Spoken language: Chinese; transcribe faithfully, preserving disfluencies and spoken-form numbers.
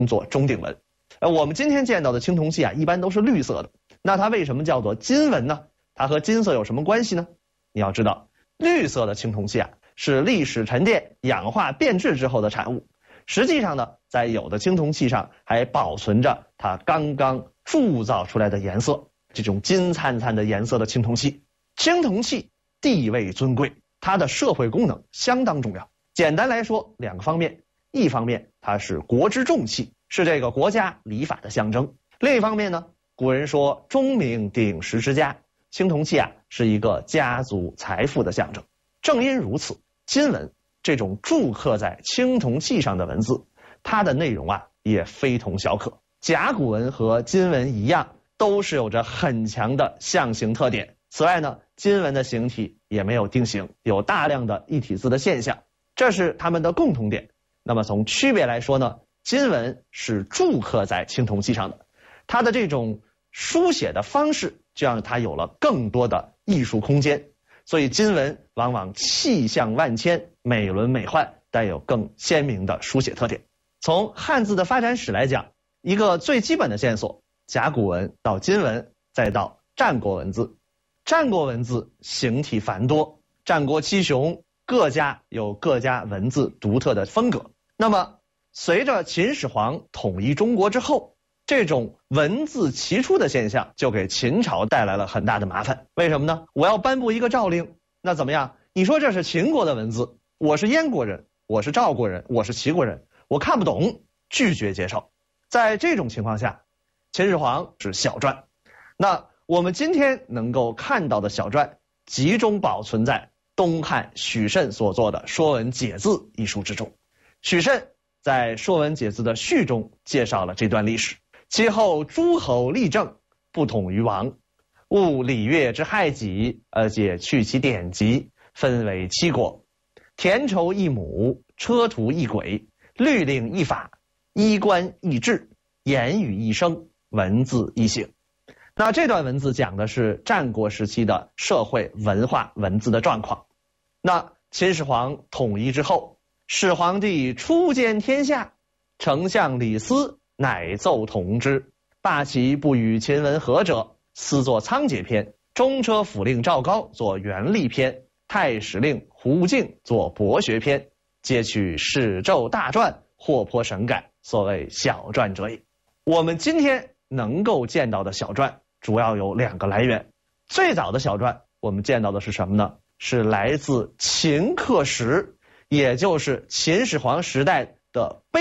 作钟鼎文。呃，我们今天见到的青铜器啊，一般都是绿色的。那它为什么叫做金纹呢？它和金色有什么关系呢？你要知道，绿色的青铜器啊，是历史沉淀、氧化变质之后的产物。实际上呢，在有的青铜器上还保存着它刚刚铸造出来的颜色，这种金灿灿的颜色的青铜器。青铜器地位尊贵，它的社会功能相当重要。简单来说，两个方面，一方面它是国之重器，是这个国家礼法的象征；另一方面呢，古人说钟鸣鼎食之家，青铜器啊是一个家族财富的象征。正因如此，金文这种铸刻在青铜器上的文字，它的内容啊也非同小可。甲骨文和金文一样，都是有着很强的象形特点。此外呢，金文的形体也没有定型，有大量的异体字的现象，这是它们的共同点。那么从区别来说呢，金文是铸刻在青铜器上的，它的这种书写的方式就让它有了更多的艺术空间，所以金文往往气象万千，美轮美奂，带有更鲜明的书写特点。从汉字的发展史来讲，一个最基本的线索，甲骨文到金文，再到战国文字。战国文字形体繁多，战国七雄各家有各家文字独特的风格。那么随着秦始皇统一中国之后，这种文字齐出的现象就给秦朝带来了很大的麻烦。为什么呢？我要颁布一个诏令，那怎么样？你说这是秦国的文字，我是燕国人，我是赵国人，我是齐国人，我看不懂，拒绝接受。在这种情况下，秦始皇是小篆。那我们今天能够看到的小篆集中保存在东汉许慎所作的《说文解字》一书之中。许慎在《说文解字》的序中介绍了这段历史。其后诸侯立政，不统于王，务礼乐之害己，而解去其典籍，分为七国，田畴一亩，车途一轨，律令一法，衣冠一制，言语一声，文字一形。那这段文字讲的是战国时期的社会文化文字的状况。那秦始皇统一之后，始皇帝初兼天下，丞相李斯乃奏统之，罢其不与秦文和者，私作仓颉篇，中车府令赵高作元历篇，太史令胡敬作博学篇，皆取史胄大篆，或颇省改，所谓小篆者也。我们今天能够见到的小篆主要有两个来源。最早的小篆我们见到的是什么呢？是来自秦刻石，也就是秦始皇时代的碑